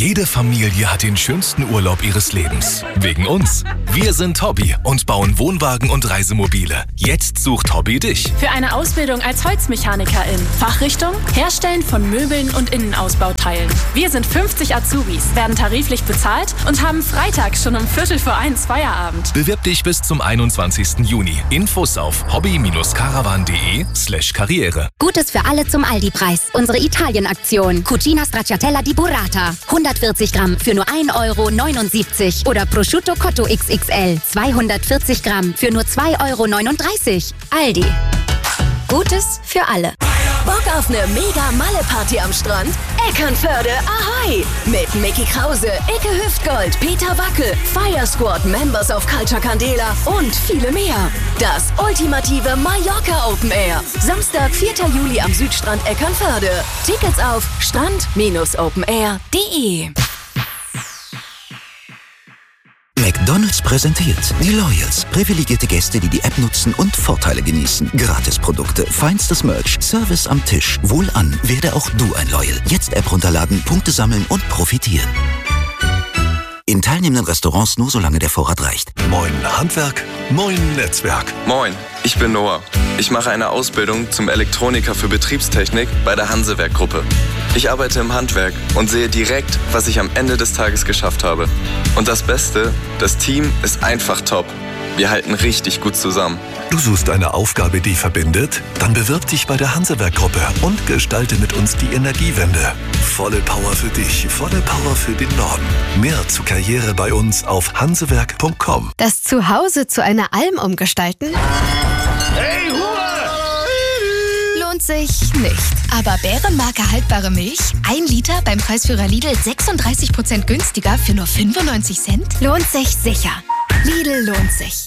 Jede Familie hat den schönsten Urlaub ihres Lebens. Wegen uns. Wir sind Hobby und bauen Wohnwagen und Reisemobile. Jetzt sucht Hobby dich. Für eine Ausbildung als Holzmechanikerin. Fachrichtung Herstellen von Möbeln und Innenausbauteilen. Wir sind 50 Azubis, werden tariflich bezahlt und haben Freitag schon um 1:45 Feierabend. Bewirb dich bis zum 21. Juni. Infos auf hobby-caravan.de/karriere. Gutes für alle zum Aldi-Preis. Unsere Italien-Aktion. Cucina Stracciatella di Burrata. 140 Gramm für nur 1,79 € oder Prosciutto Cotto XXL 240 Gramm für nur 2,39 €. Aldi. Gutes für alle. Bock auf eine mega Malle-Party am Strand? Eckernförde Ahoi! Mit Mickey Krause, Icke Hüftgold, Peter Wackel, Fire Squad, Members of Culture Candela und viele mehr. Das ultimative Mallorca Open Air. Samstag, 4. Juli am Südstrand Eckernförde. Tickets auf strand-openair.de. McDonald's präsentiert die Loyals. Privilegierte Gäste, die die App nutzen und Vorteile genießen. Gratisprodukte, feinstes Merch, Service am Tisch. Wohlan, werde auch du ein Loyal. Jetzt App runterladen, Punkte sammeln und profitieren. In teilnehmenden Restaurants nur solange der Vorrat reicht. Moin Handwerk, moin Netzwerk. Moin, ich bin Noah. Ich mache eine Ausbildung zum Elektroniker für Betriebstechnik bei der Hansewerk-Gruppe. Ich arbeite im Handwerk und sehe direkt, was ich am Ende des Tages geschafft habe. Und das Beste, das Team ist einfach top. Wir halten richtig gut zusammen. Du suchst eine Aufgabe, die verbindet? Dann bewirb dich bei der Hansewerk-Gruppe und gestalte mit uns die Energiewende. Volle Power für dich, volle Power für den Norden. Mehr zur Karriere bei uns auf hansewerk.com. Das Zuhause zu einer Alm umgestalten? Hey, Ruhe! Lohnt sich nicht. Aber Bärenmarke haltbare Milch? 1 Liter beim Preisführer Lidl 36% günstiger für nur 95 Cent? Lohnt sich sicher. Lidl lohnt sich.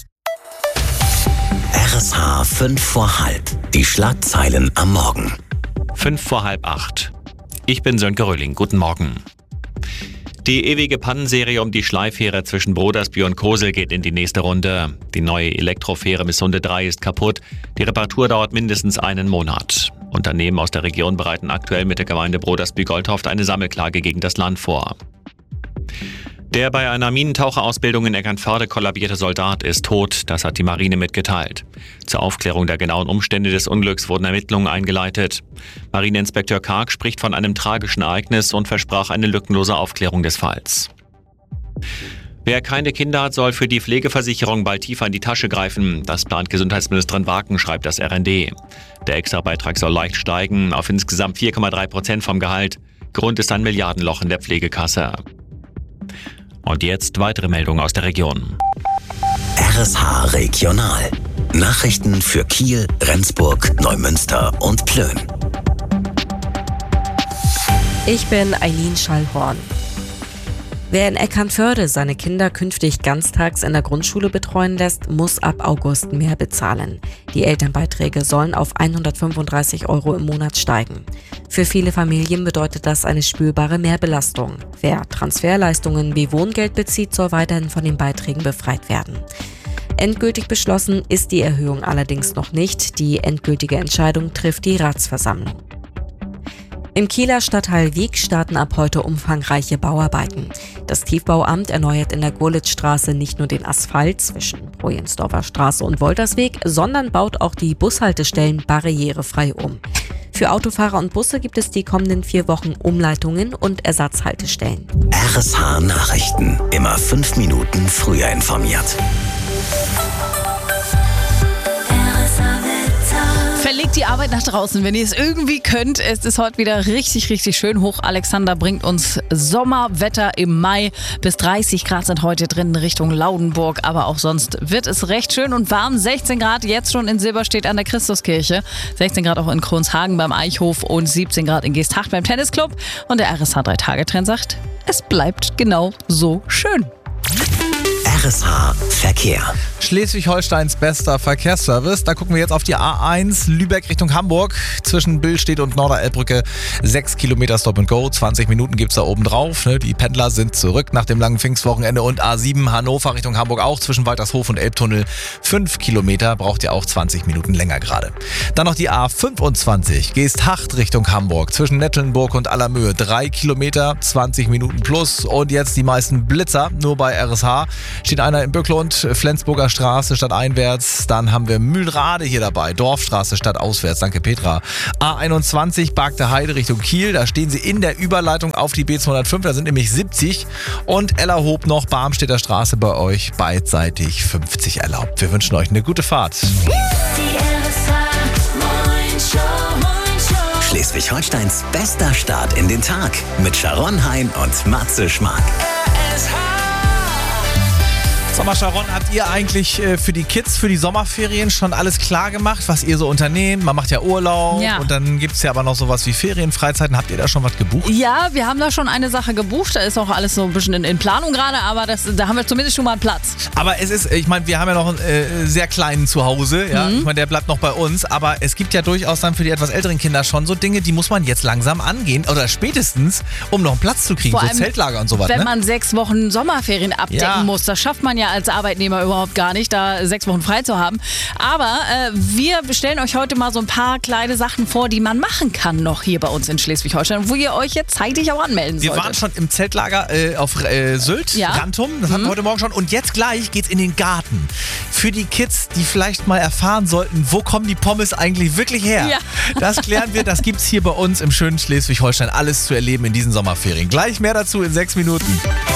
RSH 5 vor halb. Die Schlagzeilen am Morgen. 7:55. Ich bin Sönke Röhling. Guten Morgen. Die ewige Pannenserie um die Schleifähre zwischen Brodersby und Kosel geht in die nächste Runde. Die neue Elektrofähre Missunde 3 ist kaputt. Die Reparatur dauert mindestens einen Monat. Unternehmen aus der Region bereiten aktuell mit der Gemeinde Brodersby-Goldhoft eine Sammelklage gegen das Land vor. Der bei einer Minentaucherausbildung in Eckernförde kollabierte Soldat ist tot, das hat die Marine mitgeteilt. Zur Aufklärung der genauen Umstände des Unglücks wurden Ermittlungen eingeleitet. Marineinspekteur Karg spricht von einem tragischen Ereignis und versprach eine lückenlose Aufklärung des Falls. Wer keine Kinder hat, soll für die Pflegeversicherung bald tiefer in die Tasche greifen. Das plant Gesundheitsministerin Waken, schreibt das RND. Der Extrabeitrag soll leicht steigen, auf insgesamt 4,3% vom Gehalt. Grund ist ein Milliardenloch in der Pflegekasse. Und jetzt weitere Meldungen aus der Region. RSH Regional. Nachrichten für Kiel, Rendsburg, Neumünster und Plön. Ich bin Eileen Schallhorn. Wer in Eckernförde seine Kinder künftig ganztags in der Grundschule betreuen lässt, muss ab August mehr bezahlen. Die Elternbeiträge sollen auf 135 € im Monat steigen. Für viele Familien bedeutet das eine spürbare Mehrbelastung. Wer Transferleistungen wie Wohngeld bezieht, soll weiterhin von den Beiträgen befreit werden. Endgültig beschlossen ist die Erhöhung allerdings noch nicht. Die endgültige Entscheidung trifft die Ratsversammlung. Im Kieler Stadtteil Wiek starten ab heute umfangreiche Bauarbeiten. Das Tiefbauamt erneuert in der Gurlitzstraße nicht nur den Asphalt zwischen Projensdorfer Straße und Woltersweg, sondern baut auch die Bushaltestellen barrierefrei um. Für Autofahrer und Busse gibt es die kommenden 4 Wochen Umleitungen und Ersatzhaltestellen. RSH Nachrichten. Immer 5 Minuten früher informiert. Verlegt die Arbeit nach draußen, wenn ihr es irgendwie könnt. Es ist heute wieder richtig, richtig schön. Hoch Alexander bringt uns Sommerwetter im Mai. Bis 30 Grad sind heute drin Richtung Laudenburg. Aber auch sonst wird es recht schön und warm. 16 Grad jetzt schon in Silberstedt an der Christuskirche. 16 Grad auch in Kronshagen beim Eichhof und 17 Grad in Geesthacht beim Tennisclub. Und der RSH 3-Tage-Trend sagt, es bleibt genau so schön. RSH Verkehr. Schleswig-Holsteins bester Verkehrsservice. Da gucken wir jetzt auf die A1 Lübeck Richtung Hamburg. Zwischen Billstedt und Norderelbbrücke 6 Kilometer Stop and Go. 20 Minuten gibt es da oben drauf. Die Pendler sind zurück nach dem langen Pfingstwochenende. Und A7 Hannover Richtung Hamburg auch. Zwischen Waltershof und Elbtunnel 5 Kilometer. Braucht ihr auch 20 Minuten länger gerade. Dann noch die A25 Geesthacht Richtung Hamburg. Zwischen Nettelnburg und Allermöhe 3 Kilometer, 20 Minuten plus. Und jetzt die meisten Blitzer. Nur bei RSH steht einer im Bücklund, Flensburger Straße stadteinwärts. Dann haben wir Mühlrade hier dabei, Dorfstraße stadtauswärts. Danke Petra. A21 Bargte Heide Richtung Kiel. Da stehen sie in der Überleitung auf die B205. Da sind nämlich 70. Und Ellerhoop noch, Barmstädter Straße bei euch. Beidseitig 50 erlaubt. Wir wünschen euch eine gute Fahrt. Schleswig-Holsteins bester Start in den Tag mit Sharon Hein und Matze Schmark. Sag mal, Sharon, habt ihr eigentlich für die Kids, für die Sommerferien schon alles klar gemacht, was ihr so unternehmt? Man macht ja Urlaub und dann gibt es ja aber noch sowas wie Ferienfreizeiten. Habt ihr da schon was gebucht? Ja, wir haben da schon eine Sache gebucht. Da ist auch alles so ein bisschen in Planung gerade, aber da haben wir zumindest schon mal einen Platz. Aber es ist, ich meine, wir haben ja noch einen sehr kleinen Zuhause. Ja? Ich meine, der bleibt noch bei uns. Aber es gibt ja durchaus dann für die etwas älteren Kinder schon so Dinge, die muss man jetzt langsam angehen. Oder spätestens, um noch einen Platz zu kriegen. Vor so Zeltlager und sowas. Wenn man 6 Wochen Sommerferien abdecken muss, das schafft man ja als Arbeitnehmer überhaupt gar nicht, da 6 Wochen frei zu haben. Aber wir stellen euch heute mal so ein paar kleine Sachen vor, die man machen kann noch hier bei uns in Schleswig-Holstein, wo ihr euch jetzt zeitig auch anmelden solltet. Wir waren schon im Zeltlager auf Sylt, Rantum, das hatten wir heute Morgen schon. Und jetzt gleich geht's in den Garten. Für die Kids, die vielleicht mal erfahren sollten, wo kommen die Pommes eigentlich wirklich her? Ja. Das klären wir, das gibt's hier bei uns im schönen Schleswig-Holstein. Alles zu erleben in diesen Sommerferien. Gleich mehr dazu in 6 Minuten.